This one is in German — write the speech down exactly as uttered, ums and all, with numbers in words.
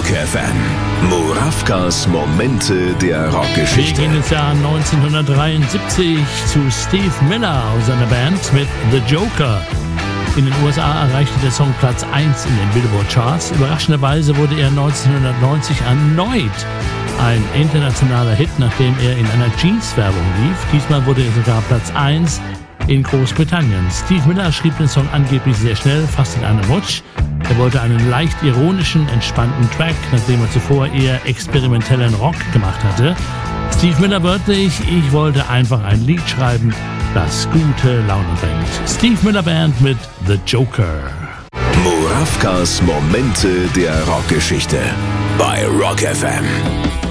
F M. Murawkas Momente der Rockgeschichte. Wir gehen ins Jahr neunzehnhundertdreiundsiebzig zu Steve Miller und seiner Band mit The Joker. In den U S A erreichte der Song Platz eins in den Billboard-Charts. Überraschenderweise wurde er neunzehnhundertneunzig erneut ein internationaler Hit, nachdem er in einer Jeans-Werbung lief. Diesmal wurde er sogar Platz eins in Großbritannien. Steve Miller schrieb den Song angeblich sehr schnell, fast in einem Rutsch. Er wollte einen leicht ironischen, entspannten Track, nachdem er zuvor eher experimentellen Rock gemacht hatte. Steve Miller wörtlich: Ich wollte einfach ein Lied schreiben, das gute Laune bringt. Steve Miller Band mit The Joker. Murawkas Momente der Rockgeschichte bei Rock F M.